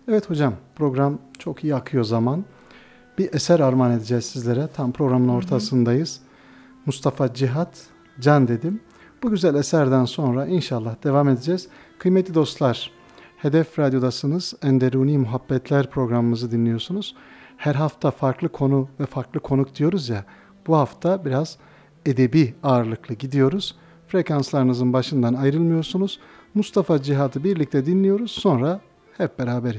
Evet hocam, program çok iyi akıyor zaman. Bir eser armağan edeceğiz sizlere. Tam programın Hı hı. ortasındayız. Mustafa Cihat Can dedim. Bu güzel eserden sonra inşallah devam edeceğiz. Kıymetli dostlar, Hedef Radyo'dasınız. Enderuni Muhabbetler programımızı dinliyorsunuz. Her hafta farklı konu ve farklı konuk diyoruz ya. Bu hafta biraz edebi ağırlıklı gidiyoruz. Frekanslarınızın başından ayrılmıyorsunuz. Mustafa Cihat'ı birlikte dinliyoruz. Sonra hep beraber